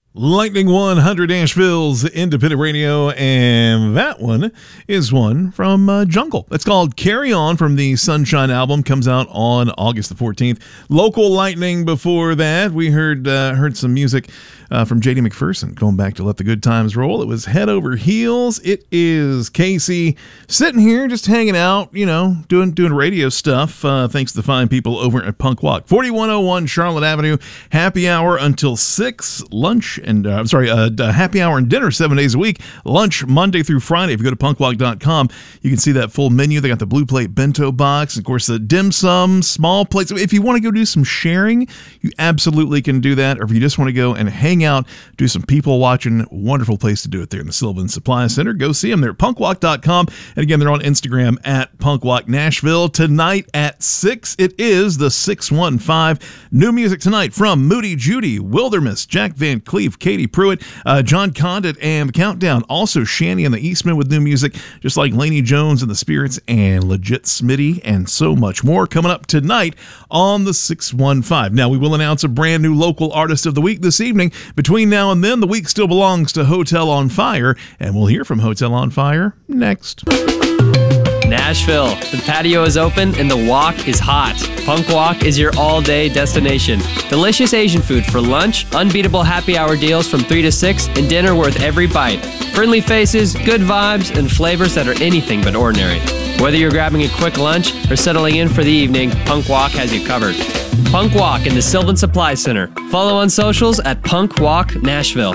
Lightning 100 Nashville's independent radio, and that one is one from Jungle. It's called Carry On from the Sunshine album, comes out on August the 14th. Local Lightning before that, we heard some music from J.D. McPherson, going back to Let the Good Times Roll. It was Head Over Heels. It is Casey sitting here just hanging out, doing radio stuff, thanks to the fine people over at Punk Walk. 4101 Charlotte Avenue, happy hour until 6, lunch and happy hour and dinner 7 days a week, lunch Monday through Friday. If you go to punkwalk.com, you can see that full menu. They got the blue plate bento box, and of course the dim sum, small plates. If you want to go do some sharing, you absolutely can do that. Or if you just want to go and hang out, do some people watching, wonderful place to do it there in the Sylvan Supply Center. Go see them there at punkwalk.com. And again, they're on Instagram at Punkwalk Nashville. Tonight at 6, it is the 615. New music tonight from Moody Judy, Wilderness, Jack Van Cleef, Katie Pruitt, John Condit, and The Countdown. Also Shanny and the Eastmen with new music, just like Laney Jones and the Spirits and Legit Smitty, and so much more coming up tonight on the 615. Now, we will announce a brand new local artist of the week this evening. Between now and then, the week still belongs to Hotel on Fire, and we'll hear from Hotel on Fire next. Nashville. The patio is open and the walk is hot. Punk Walk is your all-day destination. Delicious Asian food for lunch, unbeatable happy hour deals from 3 to 6, and dinner worth every bite. Friendly faces, good vibes, and flavors that are anything but ordinary. Whether you're grabbing a quick lunch or settling in for the evening, Punk Walk has you covered. Punk Walk in the Sylvan Supply Center. Follow on socials at Punk Walk Nashville.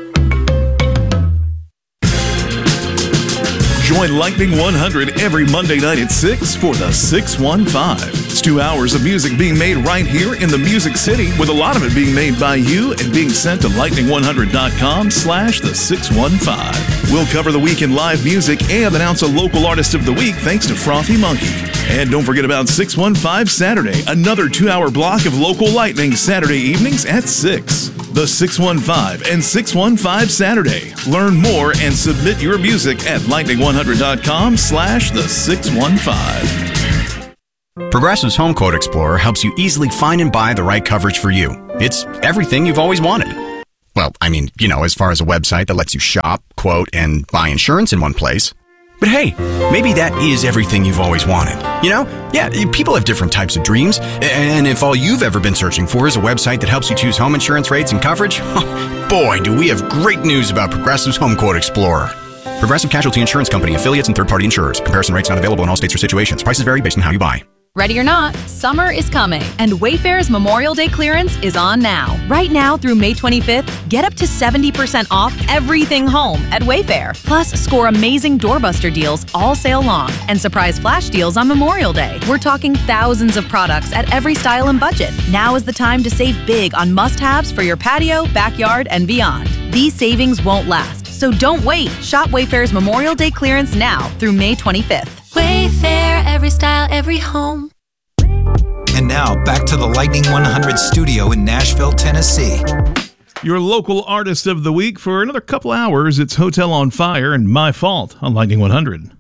Join Lightning 100 every Monday night at 6 for the 615. It's 2 hours of music being made right here in the Music City, with a lot of it being made by you and being sent to lightning100.com/the 615. We'll cover the week in live music and announce a local artist of the week thanks to Frothy Monkey. And don't forget about 615 Saturday, another 2-hour block of local Lightning Saturday evenings at 6. The 615 and 615 Saturday. Learn more and submit your music at lightning100.com/the 615. Progressive's Home Quote Explorer helps you easily find and buy the right coverage for you. It's everything you've always wanted. Well, as far as a website that lets you shop, quote, and buy insurance in one place. But hey, maybe that is everything you've always wanted. Yeah, people have different types of dreams. And if all you've ever been searching for is a website that helps you choose home insurance rates and coverage, boy, do we have great news about Progressive's Home Quote Explorer. Progressive Casualty Insurance Company, affiliates, and third-party insurers. Comparison rates not available in all states or situations. Prices vary based on how you buy. Ready or not, summer is coming, and Wayfair's Memorial Day clearance is on now. Right now through May 25th, get up to 70% off everything home at Wayfair. Plus, score amazing doorbuster deals all sale long and surprise flash deals on Memorial Day. We're talking thousands of products at every style and budget. Now is the time to save big on must-haves for your patio, backyard, and beyond. These savings won't last, so don't wait. Shop Wayfair's Memorial Day clearance now through May 25th. Wayfair, every style, every home. And now, back to the Lightning 100 studio in Nashville, Tennessee. Your local artist of the week for another couple hours, it's Hotel on Fire and My Fault on Lightning 100.